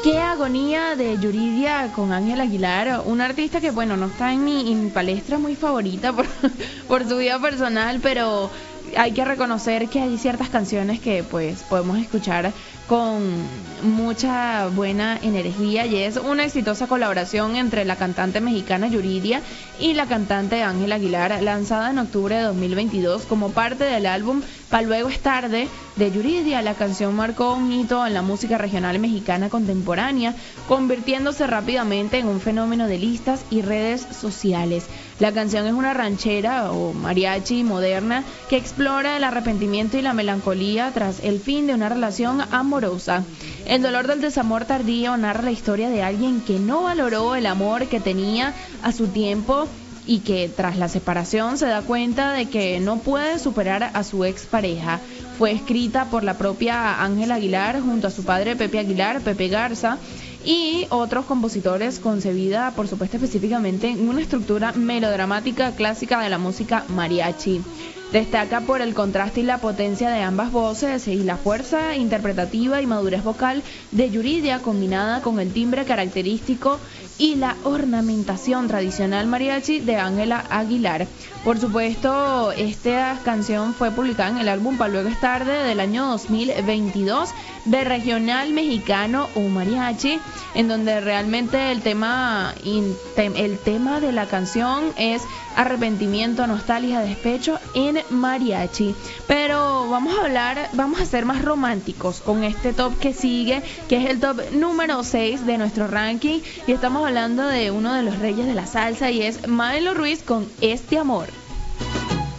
Qué agonía de Yuridia con Ángel Aguilar, un artista que, bueno, no está en mi palestra muy favorita por su vida personal, pero hay que reconocer que hay ciertas canciones que pues podemos escuchar con mucha buena energía, y es una exitosa colaboración entre la cantante mexicana Yuridia y la cantante Ángel Aguilar, lanzada en octubre de 2022 como parte del álbum Pa' Luego es Tarde de Yuridia. La canción marcó un hito en la música regional mexicana contemporánea, convirtiéndose rápidamente en un fenómeno de listas y redes sociales. La canción es una ranchera o mariachi moderna que explora el arrepentimiento y la melancolía tras el fin de una relación amorosa. El dolor del desamor tardío narra la historia de alguien que no valoró el amor que tenía a su tiempo y que tras la separación se da cuenta de que no puede superar a su expareja. Fue escrita por la propia Ángel Aguilar junto a su padre Pepe Aguilar, Pepe Garza, y otros compositores, concebida por supuesto específicamente en una estructura melodramática clásica de la música mariachi. Destaca por el contraste y la potencia de ambas voces y la fuerza interpretativa y madurez vocal de Yuridia, combinada con el timbre característico y la ornamentación tradicional mariachi de Ángela Aguilar. Por supuesto, esta canción fue publicada en el álbum Pa' Luego es Tarde del año 2022 de Regional Mexicano o Mariachi, en donde realmente el tema de la canción es arrepentimiento, nostalgia, despecho en mariachi. Pero vamos a ser más románticos con este top que sigue, que es el top número 6 de nuestro ranking, y estamos hablando de uno de los reyes de la salsa, y es Maelo Ruiz con Este Amor.